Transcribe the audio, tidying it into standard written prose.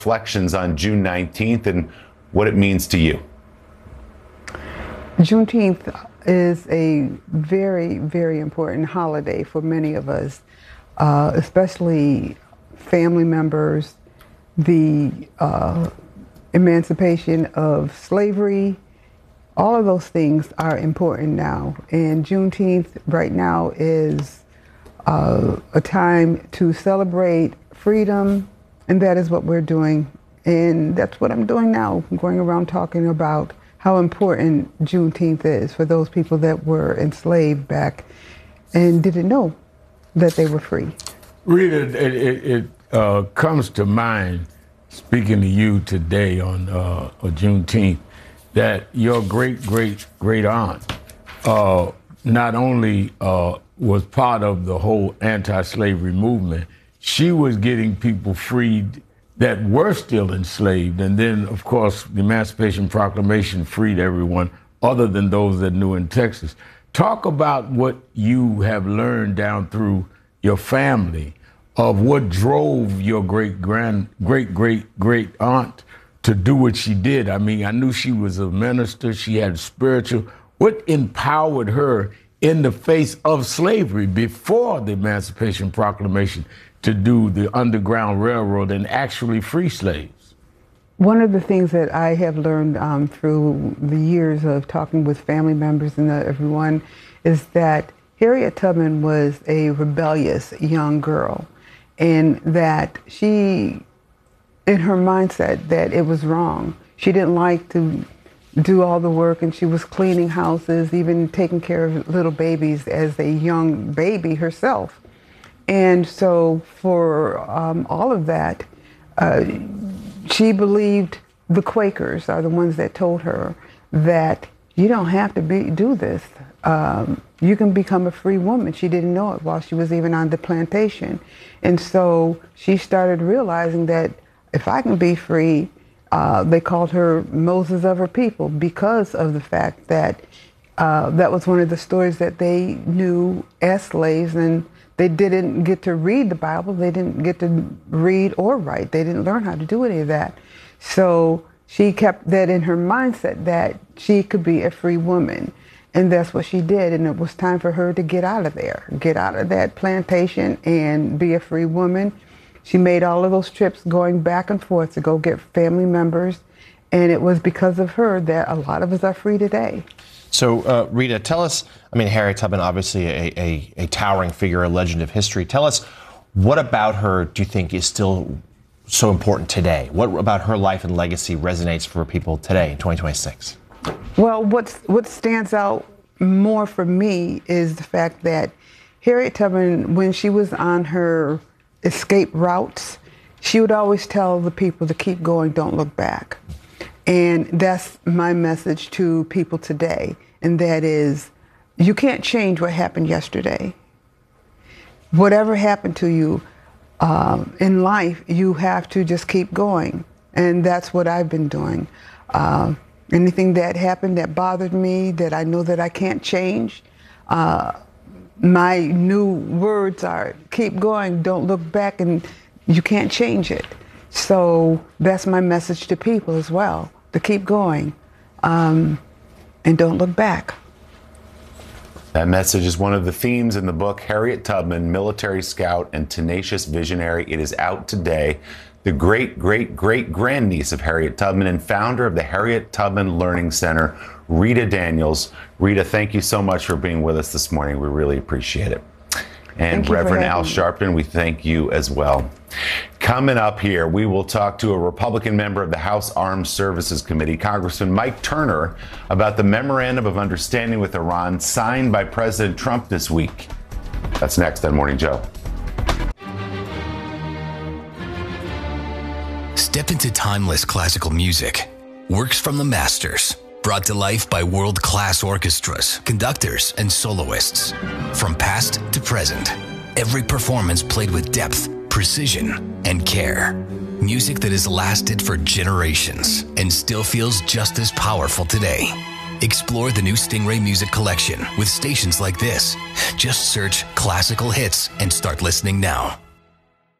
reflections on June 19th and what it means to you. Juneteenth is a very, very important holiday for many of us, especially family members, the emancipation of slavery. All of those things are important now. And Juneteenth right now is a time to celebrate freedom, and that is what we're doing. And that's what I'm doing now. I'm going around talking about how important Juneteenth is for those people that were enslaved back and didn't know that they were free. Rita, it comes to mind, speaking to you today on Juneteenth, that your great aunt not only was part of the whole anti-slavery movement, she was getting people freed that were still enslaved. And then, of course, the Emancipation Proclamation freed everyone other than those that knew in Texas. Talk about what you have learned down through your family of what drove your great aunt to do what she did. I mean, I knew she was a minister, she had spiritual. What empowered her in the face of slavery before the Emancipation Proclamation to do the Underground Railroad and actually free slaves? One of the things that I have learned through the years of talking with family members and everyone is that Harriet Tubman was a rebellious young girl, and that she, in her mindset, that it was wrong. She didn't like to do all the work, and she was cleaning houses, even taking care of little babies as a young baby herself. And so for all of that, she believed the Quakers are the ones that told her that you don't have to do this. You can become a free woman. She didn't know it while she was even on the plantation. And so she started realizing that if I can be free, they called her Moses of her people because of the fact that that was one of the stories that they knew as slaves, and they didn't get to read the Bible. They didn't get to read or write. They didn't learn how to do any of that. So she kept that in her mindset that she could be a free woman. And that's what she did. And it was time for her to get out of there, get out of that plantation and be a free woman. She made all of those trips going back and forth to go get family members. And it was because of her that a lot of us are free today. So, Rita, tell us, I mean, Harriet Tubman, obviously a towering figure, a legend of history. Tell us, what about her do you think is still so important today? What about her life and legacy resonates for people today in 2026? Well, what stands out more for me is the fact that Harriet Tubman, when she was on her escape routes, she would always tell the people to keep going, don't look back. And that's my message to people today, and that is, you can't change what happened yesterday. Whatever happened to you in life, you have to just keep going, and that's what I've been doing. Anything that happened that bothered me, that I know that I can't change, my new words are, keep going, don't look back, and you can't change it. So that's my message to people as well, to keep going and don't look back. That message is one of the themes in the book, Harriet Tubman, Military Scout and Tenacious Visionary. It is out today. The great-great-great-grandniece of Harriet Tubman and founder of the Harriet Tubman Learning Center, Rita Daniels. Rita, thank you so much for being with us this morning. We really appreciate it. And Reverend Al Sharpton, we thank you as well. Coming up here, we will talk to a Republican member of the House Armed Services Committee, Congressman Mike Turner, about the Memorandum of Understanding with Iran signed by President Trump this week. That's next on Morning Joe. Step into timeless classical music. Works from the masters. Brought to life by world-class orchestras, conductors, and soloists. From past to present, every performance played with depth, precision, and care. Music that has lasted for generations and still feels just as powerful today. Explore the new Stingray Music Collection with stations like this. Just search classical hits and start listening now.